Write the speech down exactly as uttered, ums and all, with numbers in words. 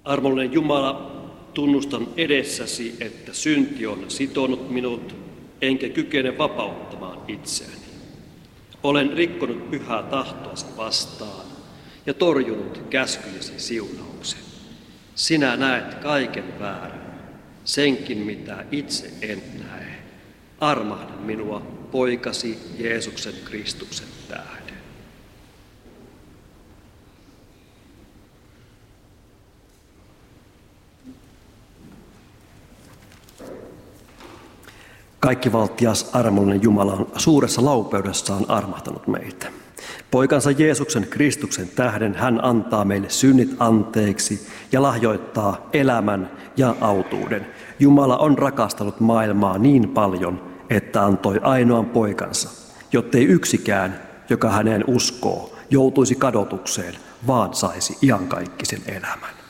Armollinen Jumala, tunnustan edessäsi, että synti on sitonut minut, enkä kykene vapauttamaan itseäni. Olen rikkonut pyhää tahtoasi vastaan ja torjunut käskyjesi siunauksen. Sinä näet kaiken väärän, senkin mitä itse en näe. Armahda minua poikasi Jeesuksen Kristuksen tähden. Kaikkivaltias armollinen Jumala on suuressa laupeudessaan armahtanut meitä. Poikansa Jeesuksen Kristuksen tähden hän antaa meille synnit anteeksi ja lahjoittaa elämän ja autuuden. Jumala on rakastanut maailmaa niin paljon, että antoi ainoan poikansa, jottei yksikään, joka häneen uskoo, joutuisi kadotukseen, vaan saisi iankaikkisen elämän.